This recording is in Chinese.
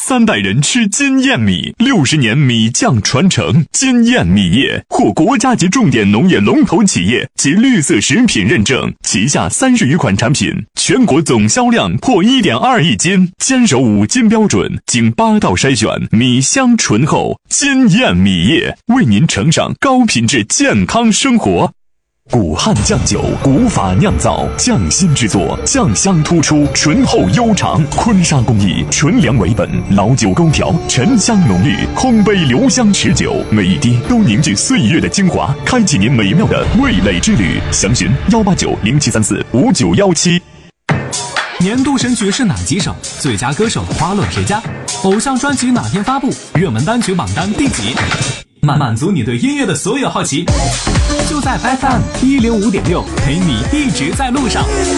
3代人吃金燕米，60年米酱传承。金燕米业获国家级重点农业龙头企业及绿色食品认证，旗下30余款产品，全国总销量破1.2亿斤，坚守5金标准，经8道筛选，米香醇厚。金燕米业为您呈上高品质健康生活。古汉酱酒，古法酿造，匠心制作，酱香突出，醇厚悠长。坤沙工艺，纯粮为本，老酒勾调，沉香浓郁，烘焙留香持久，每一滴都凝聚岁月的精华，开启您美妙的味蕾之旅。详询18907345917。 年度神曲是哪几首？最佳歌手花落谁家？偶像专辑哪天发布？热门单曲榜单第几？满足你对音乐的所有好奇，就在 FM105.6，陪你一直在路上。